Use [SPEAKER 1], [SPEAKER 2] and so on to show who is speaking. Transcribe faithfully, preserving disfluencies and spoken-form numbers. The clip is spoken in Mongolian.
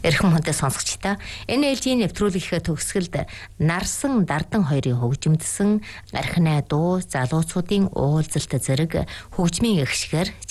[SPEAKER 1] Эрхэм хүнтэй сонсогчдоо энэ ээлжийн нэвтрүүлгийнхээ төгсгөлд нарсан дардан хоёрын хөгжимдсөн архинай дуу залуучуудын уулзалт зэрэг хөгжмийн эгшгээр